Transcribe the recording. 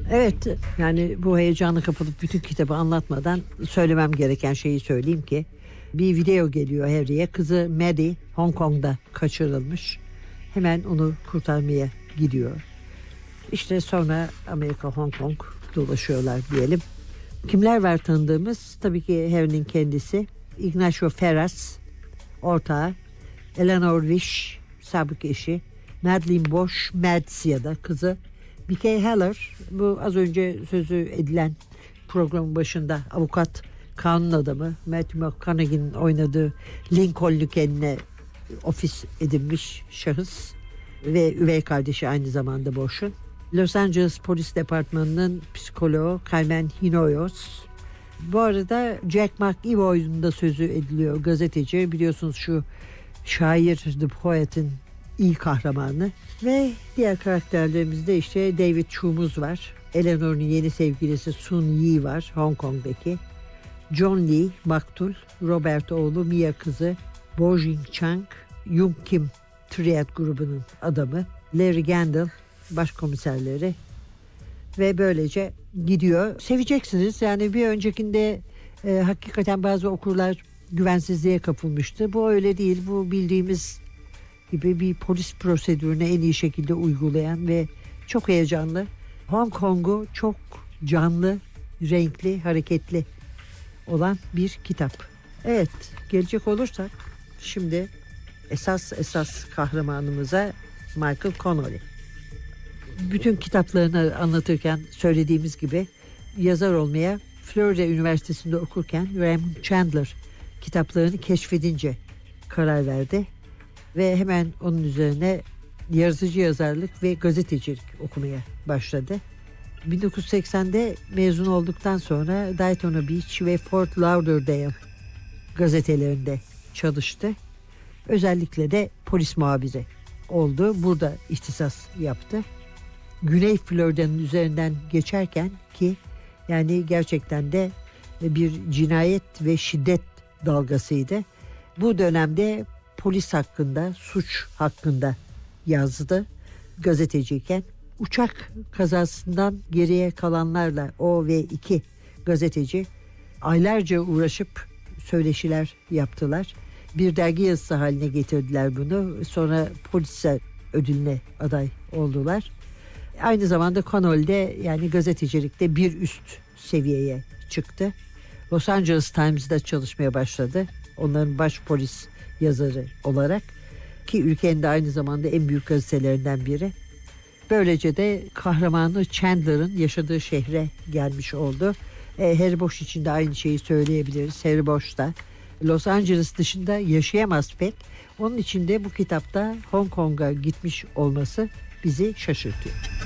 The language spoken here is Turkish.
Evet, yani bu heyecanı kapılıp bütün kitabı anlatmadan söylemem gereken şeyi söyleyeyim ki bir video geliyor Harry'e. Kızı Maddie Hong Kong'da kaçırılmış. Hemen onu kurtarmaya gidiyor. İşte sonra Amerika, Hong Kong dolaşıyorlar diyelim. Kimler var tanıdığımız? Tabii ki Harry'nin kendisi, Ignacio Ferraz ortağı, Eleanor Wish sabık eşi, Madeleine Bosch Mads ya da kızı, B.K. Haller, bu az önce sözü edilen programın başında avukat, kanun adamı, Matthew McConaughey'nin oynadığı Lincoln'lü kendine ofis edinmiş şahıs ve üvey kardeşi aynı zamanda Bosch'un. Los Angeles Polis Departmanı'nın psikoloğu Carmen Hinoyos. Bu arada Jack McEvoy'un da sözü ediliyor, gazeteci. Biliyorsunuz şu şair The Poet'in iyi kahramanı. Ve diğer karakterlerimizde işte David Chu'muz var. Eleanor'un yeni sevgilisi Sun Yi var, Hong Kong'daki. John Lee, maktul, Robert oğlu, Mia kızı, Bo Jing Chang, Yung Kim, Triad grubunun adamı, Larry Gendel, başkomiserleri ve böylece gidiyor. Seveceksiniz. Yani bir öncekinde hakikaten bazı okurlar güvensizliğe kapılmıştı. Bu öyle değil. Bu bildiğimiz gibi bir polis prosedürüne en iyi şekilde uygulayan ve çok heyecanlı. Hong Kong'u çok canlı, renkli, hareketli olan bir kitap. Evet, gelecek olursak şimdi esas kahramanımıza Michael Connolly. Bütün kitaplarını anlatırken söylediğimiz gibi yazar olmaya Florida Üniversitesi'nde okurken Raymond Chandler kitaplarını keşfedince karar verdi ve hemen onun üzerine yaratıcı yazarlık ve gazetecilik okumaya başladı. 1980'de mezun olduktan sonra Daytona Beach ve Fort Lauderdale gazetelerinde çalıştı. Özellikle de polis muhabiri oldu. Burada ihtisas yaptı. Güney Florida'nın üzerinden geçerken ki yani gerçekten de bir cinayet ve şiddet dalgasıydı. Bu dönemde polis hakkında, suç hakkında yazdı gazeteciyken. Uçak kazasından geriye kalanlarla o ve iki gazeteci aylarca uğraşıp söyleşiler yaptılar. Bir dergi yazısı haline getirdiler bunu. Sonra Pulitzer ödülüne aday oldular. Aynı zamanda Connolly'de yani gazetecilikte bir üst seviyeye çıktı. Los Angeles Times'da çalışmaya başladı. Onların baş polis yazarı olarak ki ülkenin de aynı zamanda en büyük gazetelerinden biri. Böylece de kahramanı Chandler'ın yaşadığı şehre gelmiş oldu. Harry Bosch için de aynı şeyi söyleyebiliriz. Harry Bosch da Los Angeles dışında yaşayamaz pek. Onun için de bu kitapta Hong Kong'a gitmiş olması bizi şaşırtıyor.